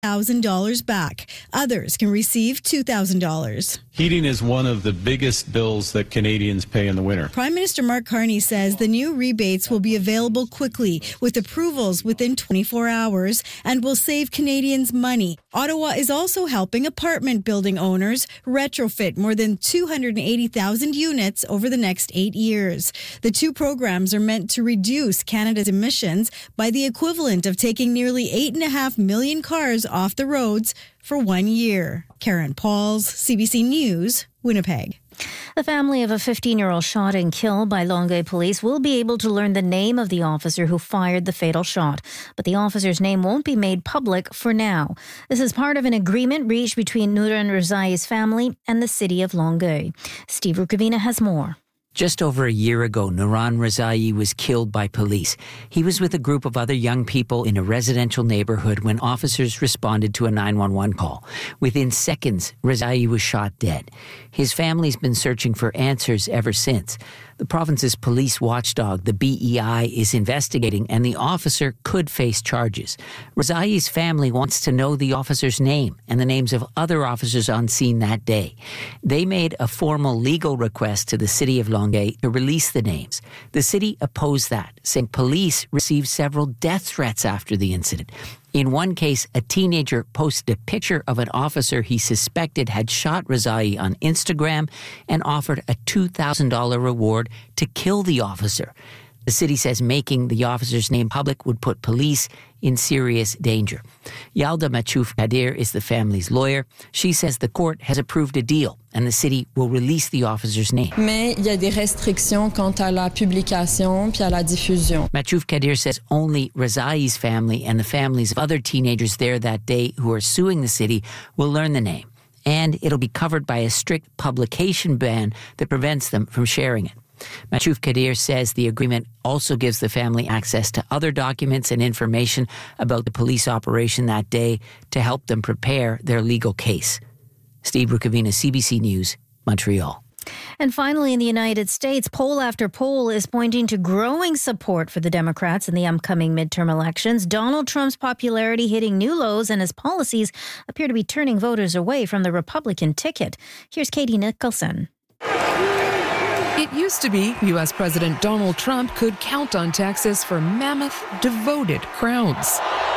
$1,000 back. Others can receive $2,000. Heating is one of the biggest bills that Canadians pay in the winter. Prime Minister Mark Carney says the new rebates will be available quickly with approvals within 24 hours and will save Canadians money. Ottawa is also helping apartment building owners retrofit more than 280,000 units over the next 8 years. The two programs are meant to reduce Canada's emissions by the equivalent of taking nearly 8.5 million cars off the roads for 1 year. Karen Pauls, CBC News, Winnipeg. The family of a 15-year-old shot and killed by Longueuil police will be able to learn the name of the officer who fired the fatal shot, but the officer's name won't be made public for now. This is part of an agreement reached between Nuran Rezai's family and the city of Longueuil. Steve Rukavina has more. Just over a year ago, Nuran Rezai was killed by police. He was with a group of other young people in a residential neighborhood when officers responded to a 911 call. Within seconds, Rezai was shot dead. His family's been searching for answers ever since. The province's police watchdog, the BEI, is investigating, and the officer could face charges. Rezai's family wants to know the officer's name and the names of other officers on scene that day. They made a formal legal request to the city of Longueuil to release the names. The city opposed that, saying police received several death threats after the incident. In one case, a teenager posted a picture of an officer he suspected had shot Rezai on Instagram and offered a $2,000 reward to kill the officer. The city says making the officer's name public would put police in serious danger. Yalda Machouf Kadir is the family's lawyer. She says the court has approved a deal and the city will release the officer's name. Mais il y a des restrictions quant à la publication puis à la diffusion. Machouf Kadir says only Rezai's family and the families of other teenagers there that day who are suing the city will learn the name. And it'll be covered by a strict publication ban that prevents them from sharing it. Machouf Kadir says the agreement also gives the family access to other documents and information about the police operation that day to help them prepare their legal case. Steve Rukavina, CBC News, Montreal. And finally, in the United States, poll after poll is pointing to growing support for the Democrats in the upcoming midterm elections. Donald Trump's popularity hitting new lows and his policies appear to be turning voters away from the Republican ticket. Here's Katie Nicholson. It used to be U.S. President Donald Trump could count on Texas for mammoth, devoted crowds.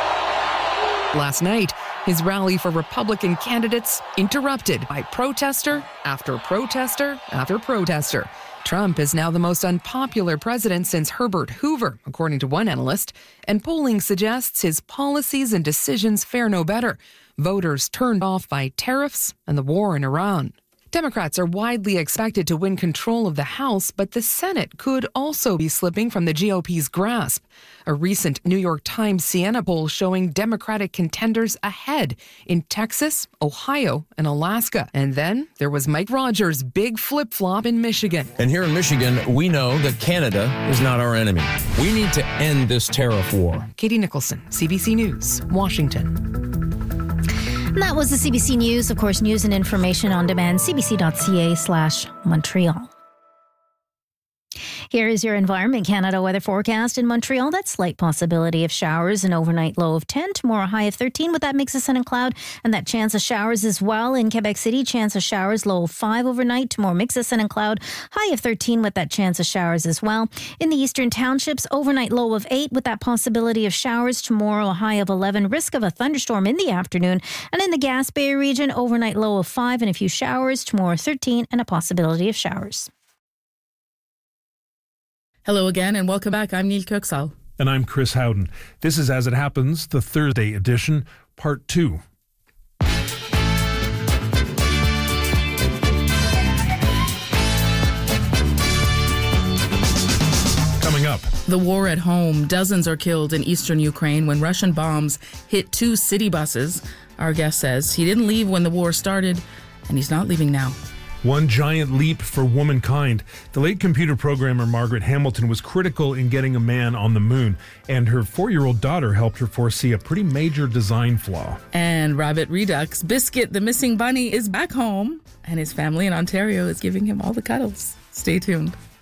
Last night, his rally for Republican candidates interrupted by protester after protester after protester. Trump is now the most unpopular president since Herbert Hoover, according to one analyst, and polling suggests his policies and decisions fare no better. Voters turned off by tariffs and the war in Iran. Democrats are widely expected to win control of the House, but the Senate could also be slipping from the GOP's grasp. A recent New York Times Siena poll showing Democratic contenders ahead in Texas, Ohio, and Alaska. And then there was Mike Rogers' big flip-flop in Michigan. And here in Michigan, we know that Canada is not our enemy. We need to end this tariff war. Katie Nicholson, CBC News, Washington. And that was the CBC News. Of course, news and information on demand, cbc.ca/Montreal. Here is your Environment Canada weather forecast in Montreal. That slight possibility of showers, an overnight low of 10, tomorrow high of 13 with that mix of sun and cloud, and that chance of showers as well. In Quebec City, chance of showers, low of 5 overnight, tomorrow mix of sun and cloud, high of 13 with that chance of showers as well. In the Eastern Townships, overnight low of 8 with that possibility of showers, tomorrow a high of 11, risk of a thunderstorm in the afternoon. And in the Gaspé region, overnight low of 5 and a few showers, tomorrow 13 and a possibility of showers. Hello again and welcome back. I'm Neil Kirksall. And I'm Chris Howden. This is As It Happens, the Thursday edition, Part 2. Coming up. The war at home. Dozens are killed in eastern Ukraine when Russian bombs hit 2 city buses. Our guest says he didn't leave when the war started, and he's not leaving now. One giant leap for womankind. The late computer programmer Margaret Hamilton was critical in getting a man on the moon, and her 4-year-old daughter helped her foresee a pretty major design flaw. And Rabbit Redux, Biscuit, the missing bunny, is back home, and his family in Ontario is giving him all the cuddles. Stay tuned.